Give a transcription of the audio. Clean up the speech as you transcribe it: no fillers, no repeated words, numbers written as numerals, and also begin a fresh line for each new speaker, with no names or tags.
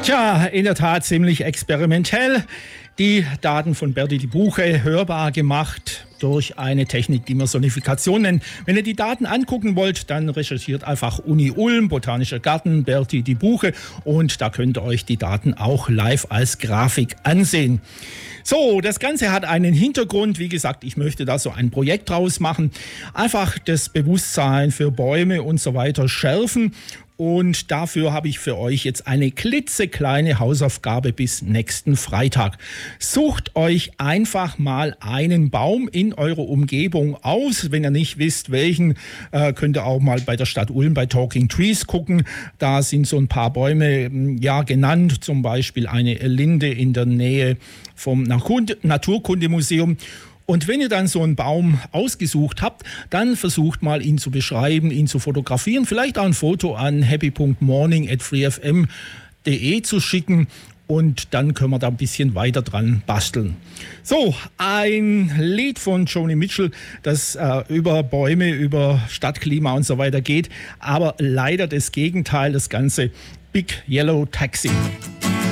Tja, in der Tat ziemlich experimentell. Die Daten von Berti die Buche hörbar gemacht durch eine Technik, die wir Sonifikation nennen. Wenn ihr die Daten angucken wollt, dann recherchiert einfach Uni Ulm, Botanischer Garten, Berti die Buche und da könnt ihr euch die Daten auch live als Grafik ansehen. So, das Ganze hat einen Hintergrund. Wie gesagt, ich möchte da so ein Projekt draus machen. Einfach das Bewusstsein für Bäume und so weiter schärfen. Und dafür habe ich für euch jetzt eine klitzekleine Hausaufgabe bis nächsten Freitag. Sucht euch einfach mal einen Baum in eurer Umgebung aus. Wenn ihr nicht wisst, welchen, könnt ihr auch mal bei der Stadt Ulm bei Talking Trees gucken. Da sind so ein paar Bäume genannt, zum Beispiel eine Linde in der Nähe vom Naturkundemuseum. Und wenn ihr dann so einen Baum ausgesucht habt, dann versucht mal, ihn zu beschreiben, ihn zu fotografieren, vielleicht auch ein Foto an happy.morning@freefm.de zu schicken und dann können wir da ein bisschen weiter dran basteln. So, ein Lied von Joni Mitchell, das über Bäume, über Stadtklima und so weiter geht, aber leider das Gegenteil, das ganze Big Yellow Taxi.